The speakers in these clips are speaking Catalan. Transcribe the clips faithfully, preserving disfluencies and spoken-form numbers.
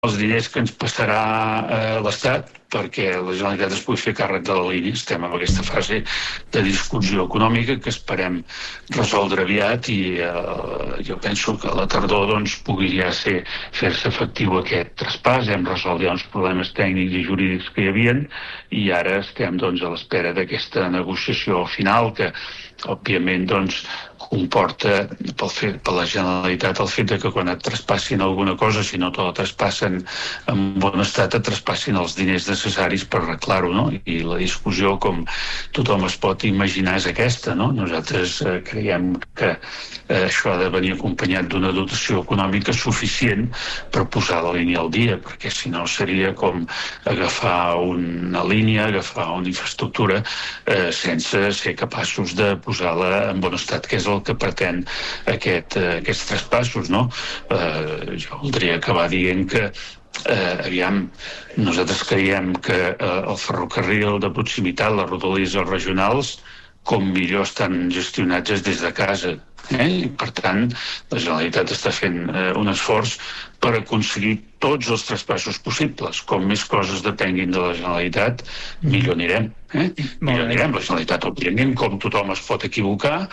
els diners que ens passarà eh, l'Estat perquè la Generalitat es pugui fer càrrec de la línia. Estem en aquesta fase de discussió econòmica que esperem resoldre aviat i eh, jo penso que a la tardor doncs, pugui ja ser fer-se efectiu aquest traspàs. Hem resolt ja uns problemes tècnics i jurídics que hi havien i ara estem doncs, a l'espera d'aquesta negociació final que òbviament doncs, comporta pel fet, per la Generalitat el fet de que quan et traspassin alguna cosa, si no te la traspassen en bon estat, et traspassin els diners necessaris per arreglar-ho, no? I la discussió, com tothom es pot imaginar, és aquesta, no? Nosaltres eh, creiem que eh, això ha de venir acompanyat d'una dotació econòmica suficient per posar la línia al dia, perquè si no seria com agafar una línia, agafar una infraestructura eh, sense ser capaços de posar-la en bon estat, que és el que pretén aquest, eh, aquests traspassos, no? Eh, jo voldria acabar dient que eh, aviam, nosaltres creiem que eh, el ferrocarril de proximitat, les rodalies i els regionals, com millor estan gestionats és des de casa. Eh? I, per tant, la Generalitat està fent eh, un esforç per aconseguir tots els traspassos possibles. Com més coses depenguin de la Generalitat, millor anirem. Eh? Millor anirem. La Generalitat, òbviament, com tothom es pot equivocar,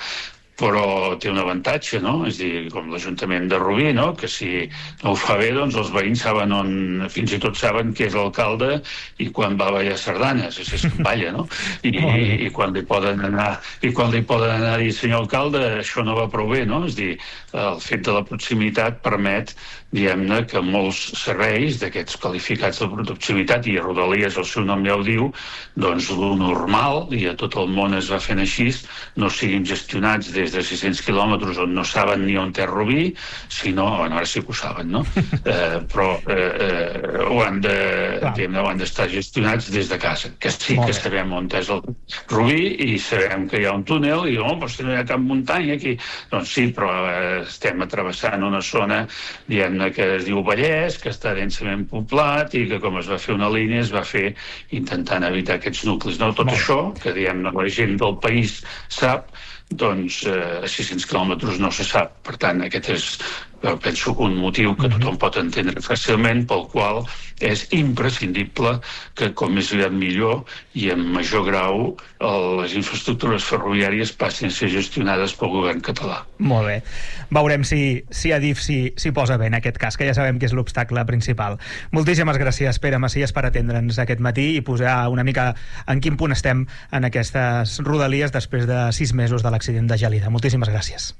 però té un avantatge, no? És a dir, com l'Ajuntament de Rubí, no? Que si no ho fa bé, doncs els veïns saben on, fins i tot saben que és l'alcalde i quan va ballar sardanes, és, és que balla, no? I, i, i quan li poden anar i quan li poden anar a dir, senyor alcalde, això no va prou bé, no? És a dir, el fet de la proximitat permet, diguem-ne, que molts serveis d'aquests qualificats de proximitat, i Rodalies, el seu nom ja ho diu, doncs lo normal, i a tot el món es va fent així, no siguin gestionats des de sis-cents quilòmetres on no saben ni on té Rubí, sinó, bueno, ara sí que ho saben, no? Eh, però eh, eh, ho han de, ho han d'estar gestionats des de casa, que sí que sabem on és el Rubí i sabem que hi ha un túnel i, oh, però si no hi ha cap muntanya aquí. Doncs sí, però eh, estem atrevessant una zona, diguem-ne, que es diu Vallès, que està densament poblat i que com es va fer una línia es va fer intentant evitar aquests nuclis. No? Tot això, que diguem-ne la gent del país sap, doncs eh, a sis-cents quilòmetres no se sap. Per tant, aquest és, penso, un motiu que tothom pot entendre fàcilment, pel qual és imprescindible que, com més aviat millor i en major grau, les infraestructures ferroviàries passin a ser gestionades pel govern català. Molt bé. Veurem si, si Adif s'hi si posa bé en aquest cas, que ja sabem que és l'obstacle principal. Moltíssimes gràcies, Pere Macias, per atendre'ns aquest matí i posar una mica en quin punt estem en aquestes rodalies després de sis mesos de l'accident de Gelida. Moltíssimes gràcies.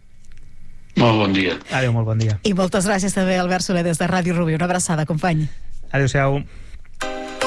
Molt bon dia. Adéu, molt bon dia. I moltes gràcies també, Albert Soler, des de Ràdio Rubí. Una abraçada, company. Adéu-siau.